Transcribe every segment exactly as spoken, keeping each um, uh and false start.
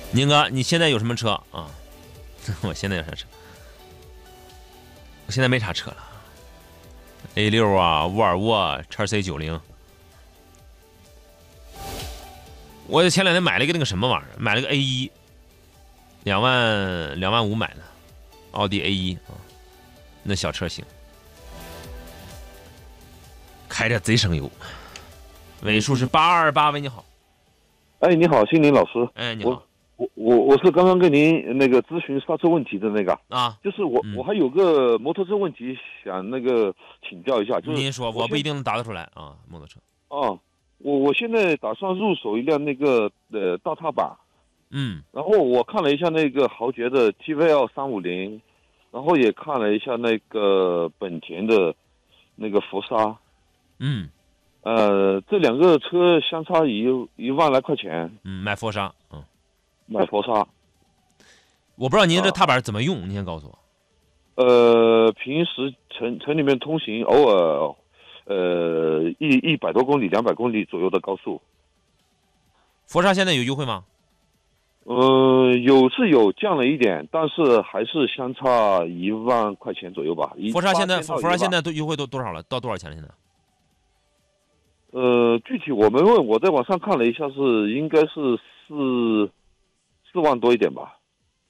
宁哥，你现在有什么车啊？我现在有啥车？我现在没啥车了 ，A 六啊，沃尔沃 X C 九零。我前两天买了一个那个什么玩意儿，买了个 A 一，两万两万五买的，奥迪 A 一啊，那小车型，开着贼省油，尾数是八二八。喂，你好。 哎，你好，心灵老师。 哎，你好。 我我我是刚刚跟您那个咨询刹车问题的那个啊， 就是我、嗯、我还有个摩托车问题想那个请教一下，就是您说，我不一定能答得出来啊，摩托车。 哦，我我现在打算入手一辆那个呃大踏板， 嗯， 然后我看了一下那个豪爵的 T V L 三五零，然后也看了一下那个本田的那个佛莎， 嗯， 呃，这两个车相差一一万来块钱， 嗯，买佛莎，嗯。 买佛莎， 我不知道您这踏板怎么用，啊、您先告诉我。呃，平时城城里面通行，偶尔，呃，一一百多公里、两百公里左右的高速。 佛莎现在有优惠吗？ 呃，有是有降了一点，但是还是相差一万块钱左右吧。 佛莎现在佛莎现在都优惠都多少了？到多少钱了？现在？ 呃，具体我没问，我在网上看了一下是，是应该是四。四万多一点吧，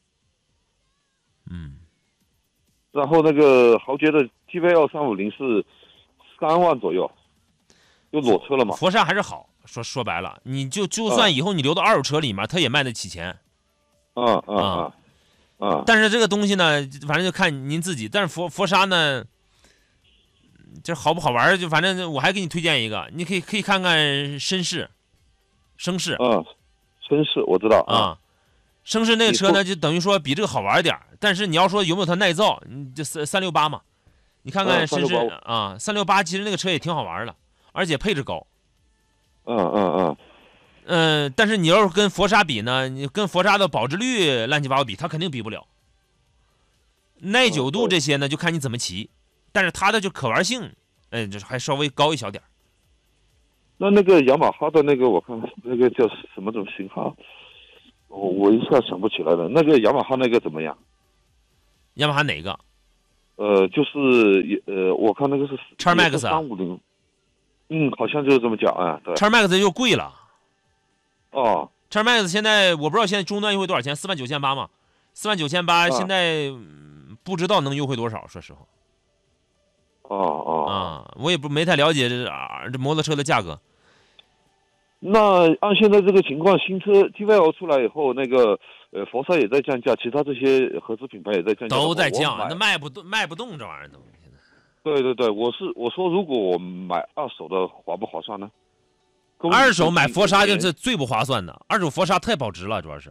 嗯， 然后那个豪爵的 T V L 三五零是三万左右，就裸车了嘛。 佛莎还是好，说说白了，你就就算以后你留到二手车里面，它也卖得起钱。 嗯嗯嗯嗯。 但是这个东西呢，反正就看您自己。但是佛佛莎呢，这好不好玩？就反正我还给你推荐一个，你可以可以看看绅士，绅士。 嗯，绅士我知道啊。绅士那个车呢，就等于说比这个好玩一点，但是你要说有没有它耐造，你就三三六八嘛，你看看绅士啊，三六八其实那个车也挺好玩的，而且配置高。 嗯嗯嗯。 嗯，但是你要是跟佛莎比呢，你跟佛莎的保值率乱七八糟比，它肯定比不了。耐久度这些呢，就看你怎么骑，但是它的就可玩性，哎，这还稍微高一小点。 那那个雅马哈的那个，我看那个叫什么种型号？我我一下想不起来了，那个雅马哈那个怎么样？ 雅马哈哪个？ 呃，就是呃，我看那个是 X Max 三五零，嗯，好像就是这么讲啊。对 ，X Max 就贵了。 哦 ，X Max 现在我不知道现在终端优惠多少钱，四万九千八嘛，四万九千八，现在不知道能优惠多少，说实话。 哦哦啊，我也不没太了解这啊这摩托车的价格。 那按现在这个情况，新车 T V L 出来以后，那个呃佛莎也在降价，其他这些合资品牌也在降价， 都在降，那卖不动，卖不动这玩意儿都。 对对对，我是我说，如果我买二手的划不划算呢？ 二手买佛莎就是最不划算的，二手佛莎太保值了，主要是。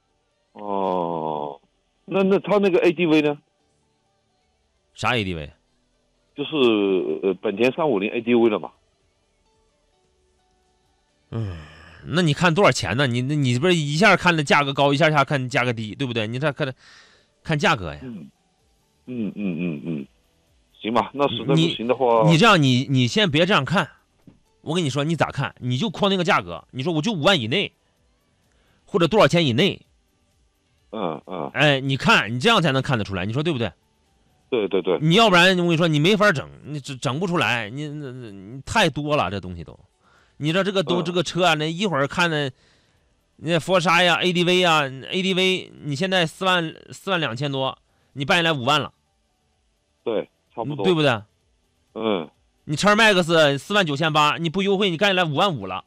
哦，那那他那个 A D V 呢？ 啥 A D V？ 就是呃本田三五零 A D V 了嘛。 嗯，那你看多少钱呢？你那你不是一下看的价格高，一下下看价格低，对不对？你这看的看价格呀。 嗯嗯嗯嗯嗯，行吧，那实在不行的话， 你, 你这样，你你先别这样看。我跟你说，你咋看？你就框那个价格，你说我就五万以内，或者多少钱以内。 嗯嗯。 哎，你看，你这样才能看得出来，你说对不对？ 对对对。 你要不然我跟你说，你没法整，你整整不出来，你你太多了，这东西都。你知道这个都、嗯、这个车啊，那一会儿看的，那佛莎呀 ，A D V 呀 ，A D V， 你现在四万四万两千多，你办下来五万了， 对，差不多， 对不对？ 嗯， 你 X Max 四万九千八，你不优惠，你干下来五万五了。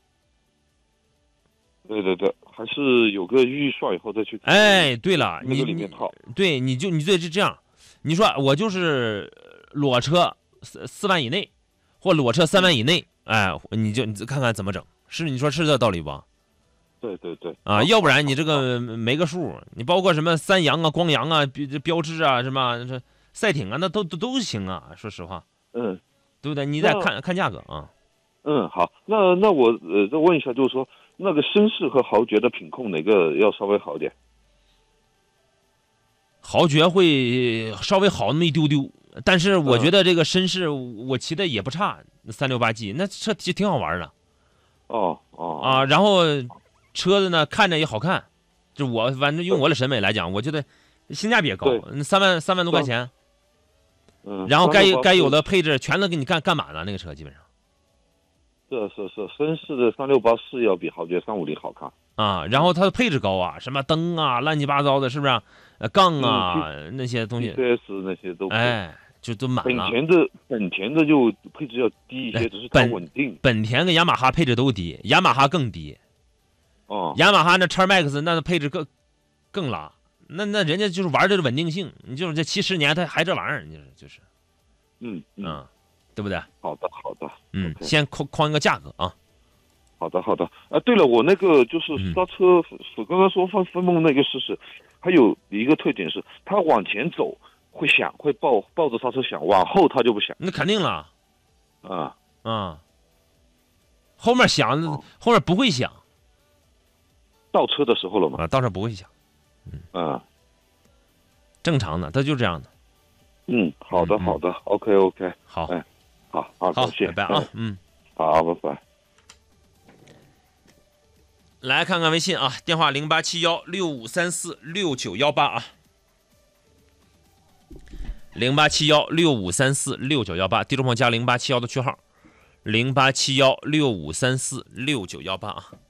对对对，还是有个预算以后再去。 哎，对了， 那个里面套， 对，你就你对是这样，你说我就是裸车四四万以内，或裸车三万以内。哎，你就你看看怎么整，是你说是这道理不？ 对对对啊，要不然你这个没个数，你包括什么三阳啊、光阳啊、标标致啊，什么这赛艇啊，那都都都行啊。说实话， 嗯， 对不对？你再看看价格啊。 嗯，好，那那我呃再问一下，就是说那个绅士和豪爵的品控哪个要稍微好点？ 豪爵会稍微好那么一丢丢。但是我觉得这个绅士我骑的也不差，三六八 G 那车挺好玩的。 哦哦啊，然后车子呢看着也好看， 就我反正用我的审美来讲，我觉得性价比也高对， 三万三万多块钱， 嗯， 然后该三六八该有的配置全都给你干干满了，那个车基本上是是是，绅士的三六八是要比豪爵三五零好看。 啊，然后它的配置高啊，什么灯啊，乱七八糟的，是不是？呃，杠啊、那些东西 G T S 那些都可以， 哎，就都满了。 本田的本田的就配置要低一些， 哎只是它本稳定。 本田跟雅马哈配置都低，雅马哈更低。 哦， 雅马哈那 X Max 那配置更更拉，那那人家就是玩这个稳定性，你就是这七十年他还这玩意儿，你就是就是， 嗯嗯， 嗯，对不对？ 好的好的， 嗯， OK 先框框一个价格啊。 好的好的。啊，对了，我那个就是嗯刹车，我刚刚说分分泵那个试试，还有一个特点是，它往前走会响，会抱抱着刹车响，往后它就不响那肯定了， 啊。 啊，后面响， 哦后面不会响倒车的时候了嘛， 啊，到时候不会响， 啊， 正常的，它就这样的。 嗯，好的嗯嗯好的，OK OK， 好， 哎，好好， 好， 感谢， 拜拜啊，嗯。 好，拜拜。 来看看微信啊，电话零八七幺六五三四六九幺八啊，零八七幺六五三四六九幺八，地图朋友加零八七幺的区号，零八七幺六五三四六九幺八啊。